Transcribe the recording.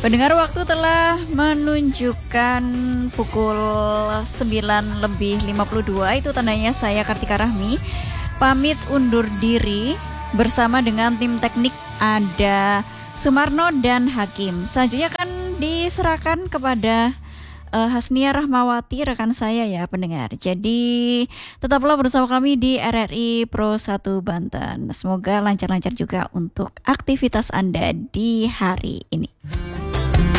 Pendengar, waktu telah menunjukkan pukul 9:52. Itu tandanya saya Kartika Rahmi pamit undur diri bersama dengan tim teknik, ada Sumarno dan Hakim. Selanjutnya akan diserahkan kepada Hasnia Rahmawati, rekan saya ya pendengar. Jadi tetaplah bersama kami di RRI Pro 1 Banten. Semoga lancar-lancar juga untuk aktivitas Anda di hari ini.